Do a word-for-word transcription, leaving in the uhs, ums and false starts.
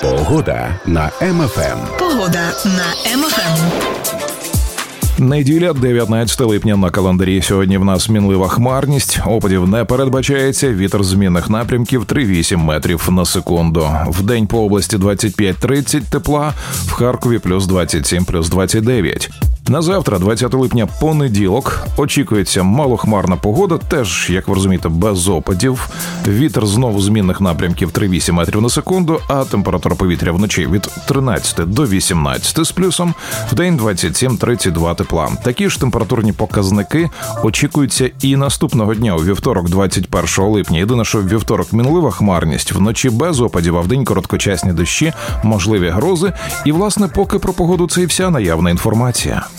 Погода на Ем Еф Ем. Погода на Ем Еф Ем. Неділя, дев'ятнадцяте липня на календарі. Сьогодні в нас мінлива хмарність, опадів не передбачається, вітер змінних напрямків три-вісім метрів на секунду. Вдень по області двадцять п'ять тридцять тепла, в Харкові плюс двадцять сім, плюс двадцять дев'ять. На завтра, двадцятого липня, понеділок, очікується малохмарна погода, теж, як ви розумієте, без опадів. Вітер знову змінних напрямків три-вісім метрів на секунду, а температура повітря вночі від тринадцяти до вісімнадцяти з плюсом, вдень двадцять сім тридцять два тепла. Такі ж температурні показники очікуються і наступного дня, у вівторок, двадцять першого липня. Єдине, що в вівторок мінлива хмарність, вночі без опадів, а вдень короткочасні дощі, можливі грози. І, власне, поки про погоду це і вся наявна інформація.